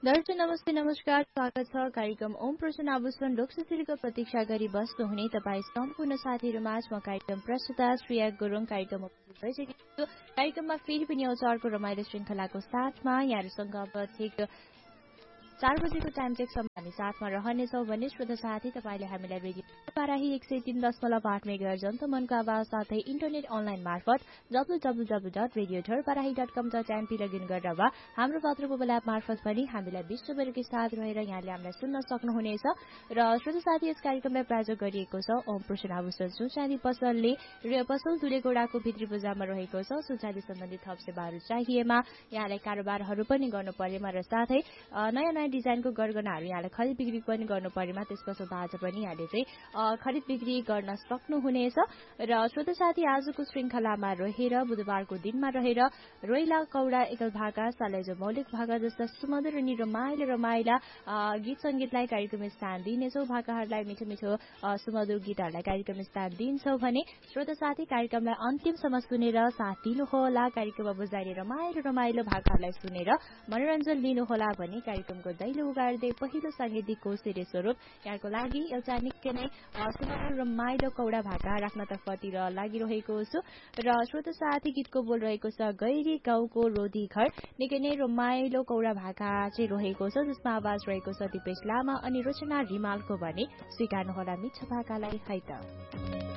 दर्शक नमस्ते नमस्कार स्वागत छ कार्यक्रम ओम प्रसन्न आभूषण लोकसुशीलको प्रतीक्षा गरी बस्नुहुने तपाईँ सम्पूर्ण साथीहरूमा म कार्यक्रम प्रस्तुता श्रेया गुरुङ कार्यक्रममा भइसकेको छु। कार्यक्रममा फेरि पनि आउँछ अर्को रमाइलो श्रृङ्खलाको साथमा यहाँहरूसँग अब ठिक 4 बजेको टाइम चेकसम्म हामी साथमा रहनेछौँ भने श्रोता साथी तपाईँले हामीलाई रेडियो बाराही 103.8 मेगाहर्ज जनतामनको आवाज साथै इन्टरनेट अनलाइन मार्फत www.radiotharbarahi.com.mp लगइन गरेर वा हाम्रो पत्र मोबाइल एप मार्फत पनि हामीलाई विश्वभरिकै साथ रहेर यहाँले हामीलाई सुन्न सक्नुहुनेछ। र श्रोता साथी यस कार्यक्रमलाई प्रायोजक गरिएको छ ओम प्रसन्न आभूषण सुनचाँदी पसलले पसल धुलेगोडाको भित्री बजारमा रहेको छ। सुनचाँदी सम्बन्धी थप सेवाहरू चाहिएमा यहाँलाई कारोबारहरू पनि गर्नु परेमा र साथै नयाँ डिजाइनको गरगहनाहरू यहाँले खरिद बिक्री पनि गर्नु परेमा त्यस पसलबाट पनि यहाँले चाहिँ खरिद बिक्री गर्न सक्नुहुनेछ। र श्रोता साथी आजको श्रृङ्खलामा रहेर बुधबारको दिनमा रहेर रोइला कौडा एकल भाका सालेजो मौलिक भाका जस्ता सुमधुर अनि रमाइला गीत सङ्गीतलाई कार्यक्रम स्थान दिनेछौँ। भाकाहरूलाई मिठो मिठो सुमधुर गीतहरूलाई कार्यक्रम स्थान दिन्छौँ भने श्रोता साथी कार्यक्रमलाई अन्तिमसम्म सुनेर साथ दिनुहोला। कार्यक्रममा बुझाइने रमाइलो भाकाहरूलाई सुनेर मनोरञ्जन लिनुहोला भने कार्यक्रमको दैलो उगार्दै पहिलो साङ्गीतिक कोसेली स्वरूप यहाँको लागि एउटा निकै नै सुमधुर रमाइलो कौडा भाका राख्नतर्फतिर लागिरहेको छु। र श्रोता साथी गीतको बोल रहेको छ गैरी गाउँको रोधी घर। निकै नै रमाइलो कौडा भाका चाहिँ रहेको छ जसमा आवाज रहेको छ दिपेश लामा अनि रचना रिमालको भने स्वीकार्नुहोला मिठो भाकालाई है त।